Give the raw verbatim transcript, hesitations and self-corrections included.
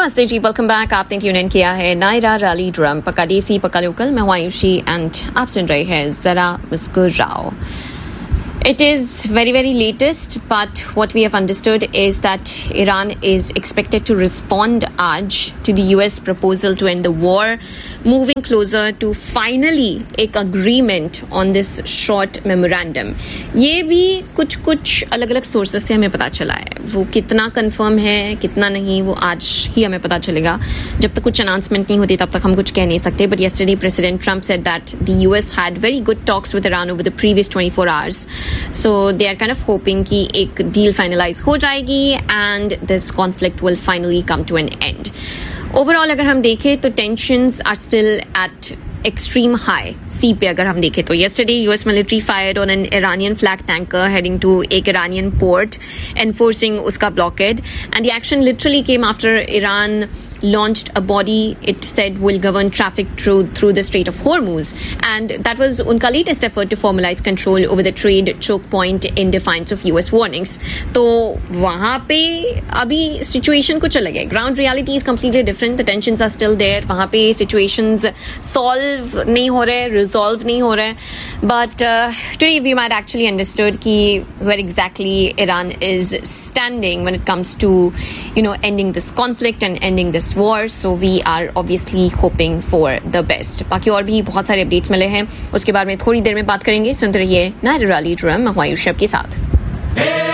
नमस्ते जी, welcome back. आपने tune in किया है नायरा रैली ड्रम, पक्का देसी पक्का लोकल। मैं हूं आयुषी एंड आप सुन रहे हैं जरा मुस्कुराओ। It is very very latest, but what we have understood is that Iran is expected to respond आज to the U S proposal to end the war, moving closer to finally एक agreement on this short memorandum. ये भी कुछ कुछ अलग अलग sources से हमें पता चला है। वो कितना confirm है कितना नहीं, वो आज ही हमें पता चलेगा। जब तक कुछ announcement नहीं होती तब तक हम कुछ कह नहीं सकते। But yesterday President Trump said that the U S had very good talks with Iran over the previous twenty-four hours. So they are kind of hoping कि एक deal finalize हो जाएगी and this conflict will finally come to an end. Overall अगर हम देखें तो tensions are still at extreme high. Sea पे अगर हम देखें तो yesterday U S military fired on an Iranian flag tanker heading to एक Iranian port, enforcing उसका blockade, and the action literally came after Iran launched a body it said will govern traffic through through the Strait of Hormuz, and that was उनका latest effort to formalize control over the trade choke point in defiance of U S warnings. तो वहाँ पे अभी situation कुछ अलग है. Ground reality is completely different. The tensions are still there. वहाँ पे situations solve नहीं हो रहे, resolve नहीं हो रहे. But uh, today we might actually understood कि where exactly Iran is standing when it comes to you know ending this conflict and ending this war. So we are obviously hoping for the best. बाकी और भी बहुत सारे updates मिले हैं, उसके बारे में थोड़ी देर में बात करेंगे. सुनते रहिए नायरा रैली ड्रम, मैं हूं आयुष के साथ.